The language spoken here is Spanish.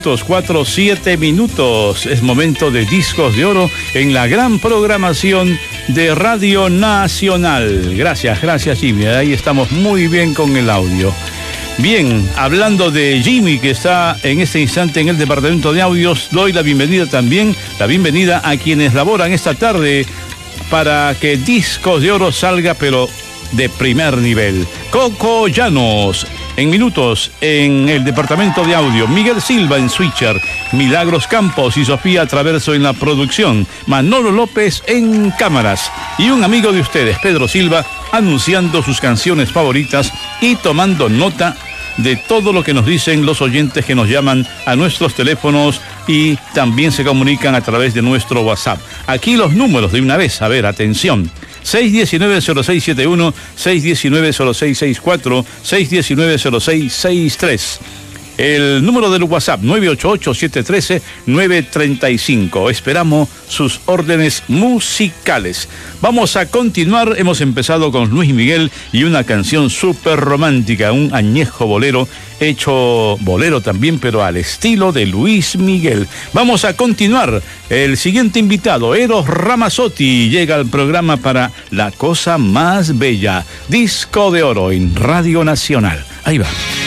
4, 7 minutos. Es momento de Discos de Oro en la gran programación de Radio Nacional. Gracias Jimmy. Ahí estamos muy bien con el audio. Bien, hablando de Jimmy, que está en este instante en el departamento de audios, doy la bienvenida a quienes laboran esta tarde para que Discos de Oro salga, pero de primer nivel. Coco Llanos en minutos en el departamento de audio, Miguel Silva en switcher, Milagros Campos y Sofía Traverso en la producción, Manolo López en cámaras y un amigo de ustedes, Pedro Silva, anunciando sus canciones favoritas y tomando nota de todo lo que nos dicen los oyentes que nos llaman a nuestros teléfonos y también se comunican a través de nuestro WhatsApp. Aquí los números de una vez, a ver, atención. 619-0671, 619-0664, 619-0663. El número del WhatsApp, 988-713-935. Esperamos sus órdenes musicales. Vamos a continuar. Hemos empezado con Luis Miguel y una canción súper romántica, un añejo bolero, hecho bolero también, pero al estilo de Luis Miguel. Vamos a continuar. El siguiente invitado, Eros Ramazzotti, llega al programa para La Cosa Más Bella. Disco de Oro en Radio Nacional. Ahí va.